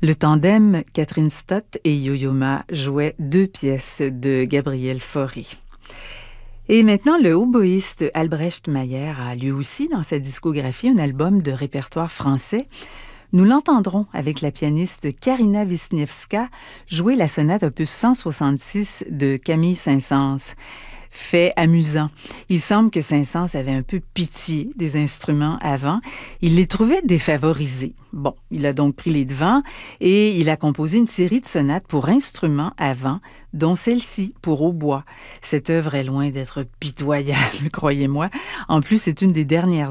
Le tandem Catherine Stott et Yo-Yo Ma jouait deux pièces de Gabriel Fauré. Et maintenant, le hautboïste Albrecht Mayer a lui aussi dans sa discographie un album de répertoire français. Nous l'entendrons avec la pianiste Karina Wisniewska jouer la sonate opus 166 de Camille Saint-Saëns. Fait amusant. Il semble que Saint-Saëns avait un peu pitié des instruments avant. Il les trouvait défavorisés. Bon, il a donc pris les devants et il a composé une série de sonates pour instruments avant, dont celle-ci pour hautbois. Cette œuvre est loin d'être pitoyable, croyez-moi. En plus, c'est une des dernières